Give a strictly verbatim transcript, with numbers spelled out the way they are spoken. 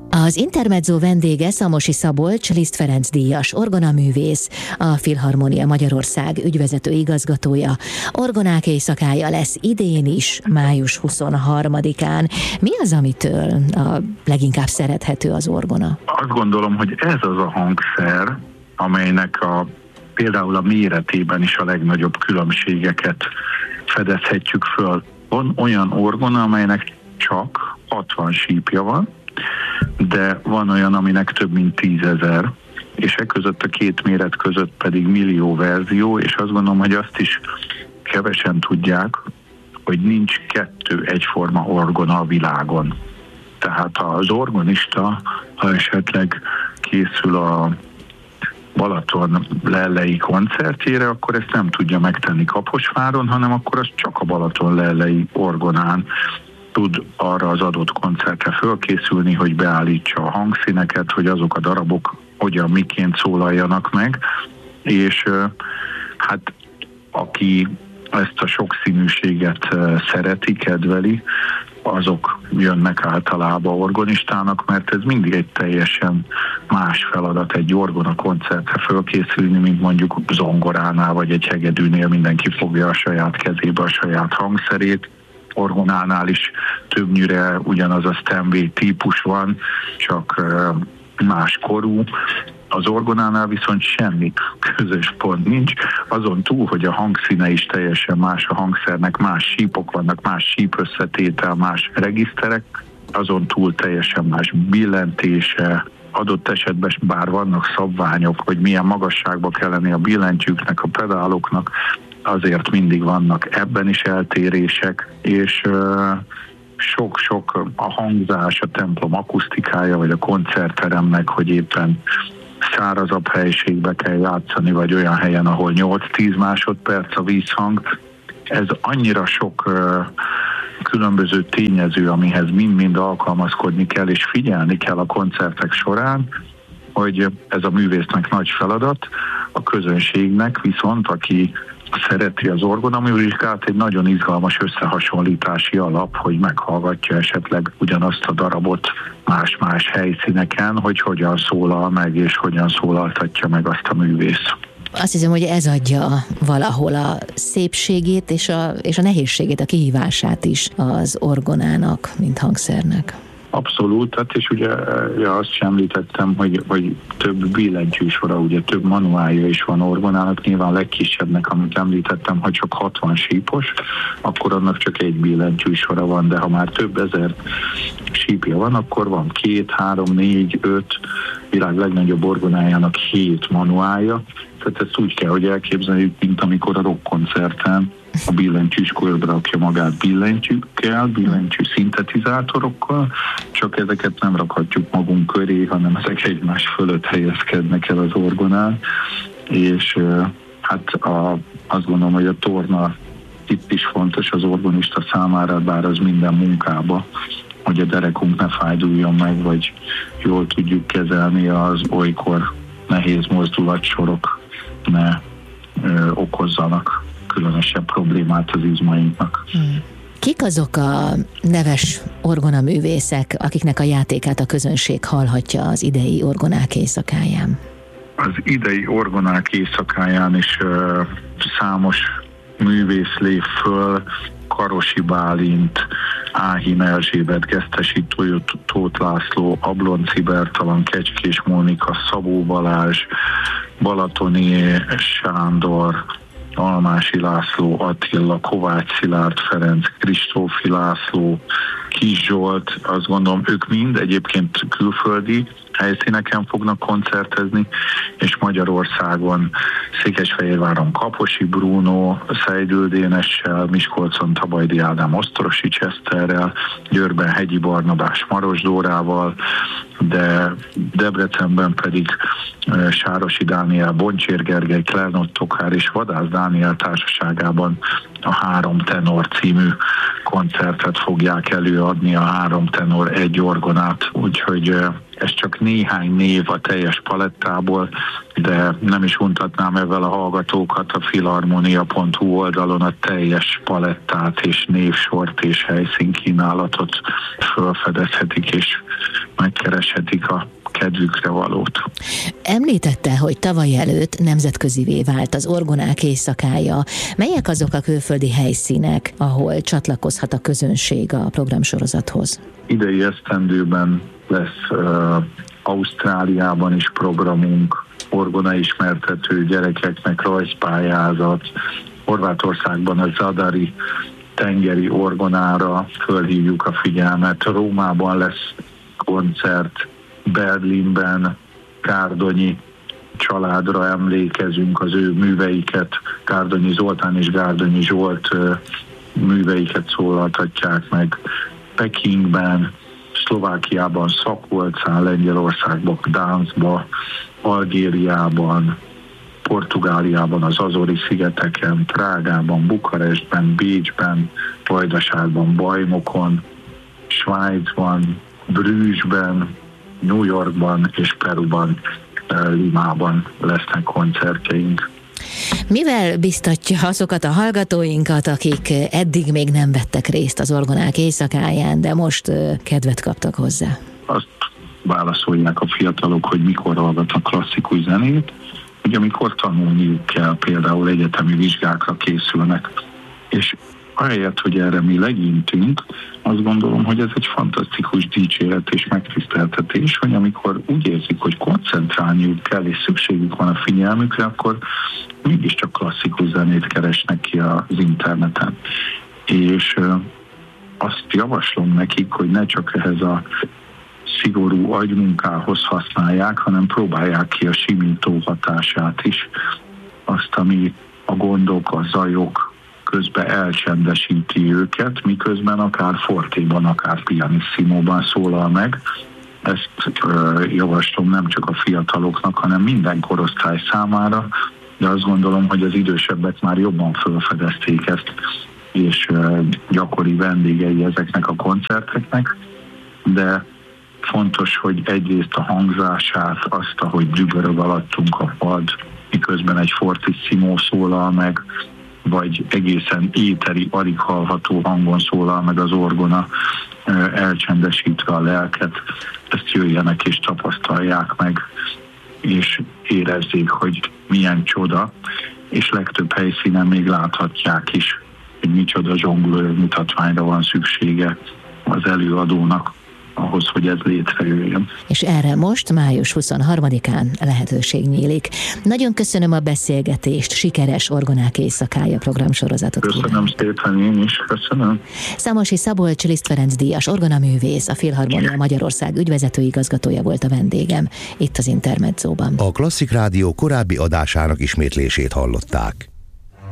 Az Intermezzo vendége Szamosi Szabolcs, Liszt Ferenc díjas orgonaművész, a Filharmonia Magyarország ügyvezető igazgatója. Orgonák éjszakája lesz idén is, május huszonharmadikán. Mi az, amitől a leginkább szerethető az orgona? Azt gondolom, hogy ez az a hangszer, amelynek a, például a méretében is a legnagyobb különbségeket fedezhetjük föl. Van olyan orgona, amelynek csak hatvan sípja van, de van olyan, aminek több mint tízezer, és e között a két méret között pedig millió verzió, és azt gondolom, hogy azt is kevesen tudják, hogy nincs kettő egyforma orgona a világon. Tehát az orgonista, ha esetleg készül a Balaton lellei koncertjére, akkor ezt nem tudja megtenni Kaposváron, hanem akkor az csak a Balaton lellei orgonán tud arra az adott koncertre fölkészülni, hogy beállítsa a hangszíneket, hogy azok a darabok hogyan, miként szólaljanak meg, és hát aki ezt a sokszínűséget szereti, kedveli, azok jönnek általában orgonistának, mert ez mindig egy teljesen más feladat egy orgona koncertre fölkészülni, mint mondjuk zongoránál vagy egy hegedűnél mindenki fogja a saját kezébe a saját hangszerét. Orgonánál is többnyire ugyanaz a Steinway típus van, csak más korú. Az orgonánál viszont semmi közös pont nincs, azon túl, hogy a hangszíne is teljesen más a hangszernek, más sípok vannak, más sípösszetétel, más regiszterek, azon túl teljesen más billentése, adott esetben bár vannak szabványok, hogy milyen magasságba kell lenni a billentyűknek, a pedáloknak, azért mindig vannak ebben is eltérések, és sok-sok a hangzás, a templom akusztikája, vagy a koncertteremnek, hogy éppen szárazabb helyiségbe kell játszani, vagy olyan helyen, ahol nyolc-tíz másodperc a vízhang. Ez annyira sok különböző tényező, amihez mind-mind alkalmazkodni kell, és figyelni kell a koncertek során, hogy ez a művésznek nagy feladat, a közönségnek viszont, aki szereti az orgonaműzikát, egy nagyon izgalmas összehasonlítási alap, hogy meghallgatja esetleg ugyanazt a darabot más-más helyszíneken, hogy hogyan szólal meg, és hogyan szólaltatja meg azt a művész. Azt hiszem, hogy ez adja valahol a szépségét és a, és a nehézségét, a kihívását is az orgonának, mint hangszernek. Abszolút, hát és ugye ja, azt sem említettem, hogy, hogy több billentyűsora, ugye több manuálja is van orgonának, nyilván a legkisebbnek, amit említettem, ha csak hatvan sípos, akkor annak csak egy billentyűsora van, de ha már több ezer sípja van, akkor van két, három, négy, öt, világ legnagyobb orgonájának hét manuálja, tehát ezt úgy kell, hogy elképzeljük, mint amikor a rockkoncerten a billentyűs körbe rakja magát billentyűkkel, billentyű szintetizátorokkal, csak ezeket nem rakhatjuk magunk köré, hanem ezek egymás fölött helyezkednek el az orgonán, és hát a, azt gondolom, hogy a torna itt is fontos az orgonista számára, bár az minden munkába, hogy a derekunk ne fájduljon meg, vagy jól tudjuk kezelni az olykor nehéz mozdulatsorok, ne ö, okozzanak különösebb problémát az izmainknak. Hmm. Kik azok a neves orgonaművészek, akiknek a játékát a közönség hallhatja az idei orgonák éjszakáján? Az idei orgonák éjszakáján is uh, számos művész lép föl, Karosi Bálint, Áhín Erzsébet, Gesztesi Tóth László, Ablonci Bertalan, Kecskés Mónika, Szabó Balázs, Balatoni Sándor, Almási László, Attila, Kovács Szilárd Ferenc, Kristófi László, Kis Zsolt, azt gondolom, ők mind egyébként külföldi helyszíneken fognak koncertezni, és Magyarországon Székesfehérváron Kaposi Bruno, Szeidül Dénessel, Miskolcon Tabajdi Ádám Osztorosi Cseszterrel, Győrben Hegyi Barnabás Maros Dórával, de Debrecenben pedig Sárosi Dániel, Boncsér Gergely, Klenott Tokár és Vadász Dániel társaságában a Három tenor című koncertet fogják előadni, a Három tenor egy orgonát, úgyhogy ez csak néhány név a teljes palettából, de nem is untatnám ezzel a hallgatókat, a filharmonia pont hu oldalon a teljes palettát és névsort és helyszínkínálatot felfedezhetik, és megkereshetik a kedvükre valót. Említette, hogy tavaly előtt nemzetközivé vált az Orgonák éjszakája. Melyek azok a külföldi helyszínek, ahol csatlakozhat a közönség a programsorozathoz? Idei esztendőben lesz uh, Ausztráliában is programunk, orgona ismertető, gyerekeknek rajzpályázat, Horvátországban a Zadari tengeri orgonára fölhívjuk a figyelmet, Rómában lesz koncert, Berlinben Gárdonyi családra emlékezünk, az ő műveiket, Gárdonyi Zoltán és Gárdonyi Zsolt műveiket szólaltatják meg, Pekingben, Szlovákiában, Szakolcán, Lengyelországban, Gdanskban, Algériában, Portugáliában, az Azori-szigeteken, Prágában, Bukarestben, Bécsben, Vajdaságban, Bajnokon, Svájcban, Brüsszben, New Yorkban és Peruban, Limában lesznek koncertjeink. Mivel biztatja azokat a hallgatóinkat, akik eddig még nem vettek részt az Orgonák éjszakáján, de most kedvet kaptak hozzá? Azt válaszolják a fiatalok, hogy mikor hallgatnak klasszikus zenét, hogy amikor tanulniuk kell, például egyetemi vizsgákra készülnek. És ahelyett, hogy erre mi legyintünk, azt gondolom, hogy ez egy fantasztikus dicséret és megtiszteltetés, hogy amikor úgy érzik, hogy koncentrálniuk kell és szükségük van a figyelmükre, akkor mégiscsak klasszikus zenét keresnek ki az interneten. És azt javaslom nekik, hogy ne csak ehhez a szigorú agymunkához használják, hanem próbálják ki a simító hatását is. Azt, ami a gondok, a zajok közben elcsendesíti őket, miközben akár fortéban, akár pianisssimóban szólal meg. Ezt uh, javaslom nem csak a fiataloknak, hanem minden korosztály számára, de azt gondolom, hogy az idősebbek már jobban felfedezték ezt, és uh, gyakori vendégei ezeknek a koncerteknek, de fontos, hogy egyrészt a hangzását, azt, ahogy dübörög alattunk a pad, miközben egy fortissimo szólal meg, vagy egészen éteri, alig hallható hangon szólal meg az orgona, elcsendesítve a lelket, ezt jöjjenek és tapasztalják meg, és érezzék, hogy milyen csoda, és legtöbb helyszínen még láthatják is, hogy micsoda zsonglőr mutatványra van szüksége az előadónak ahhoz, hogy ez létrejöjjön. És erre most, május huszonharmadikán lehetőség nyílik. Nagyon köszönöm a beszélgetést, sikeres Orgonák éjszakája programsorozatot. Köszönöm szépen, én is köszönöm. Szamosi Szabolcs Liszt Ferenc díjas orgonaművész, a Filharmonia Magyarország ügyvezető igazgatója volt a vendégem itt az Intermedzóban. A Klasszik Rádió korábbi adásának ismétlését hallották.